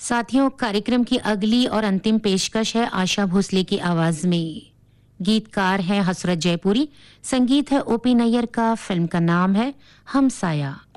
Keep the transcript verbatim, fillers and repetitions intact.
साथियों, कार्यक्रम की अगली और अंतिम पेशकश है आशा भोसले की आवाज में। गीतकार है हसरत जयपुरी, संगीत है ओपी नैयर का, फिल्म का नाम है हमसाया।